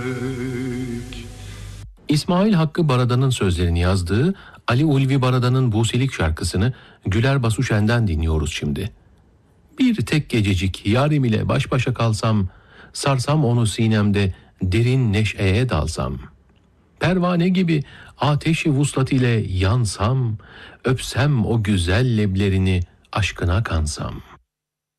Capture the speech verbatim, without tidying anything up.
İsmail Hakkı Barada'nın sözlerini yazdığı Ali Ulvi Barada'nın Buselik şarkısını Güler Basuşen'den dinliyoruz şimdi. Bir tek gececik yarim ile baş başa kalsam, sarsam onu sinemde derin neşeye dalsam. Pervane gibi ateşi vuslat ile yansam, öpsem o güzel leblerini aşkına kansam.